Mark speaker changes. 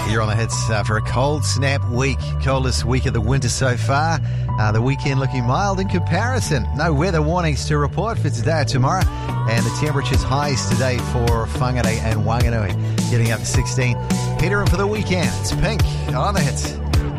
Speaker 1: You're on the hits after a cold snap week. Coldest week of the winter so far. The weekend looking mild in comparison. No weather warnings to report for today or tomorrow. And the temperatures highs today for Whangarei and Wanganui, getting up to 16. Peter in for the weekend. It's Pink on the hits.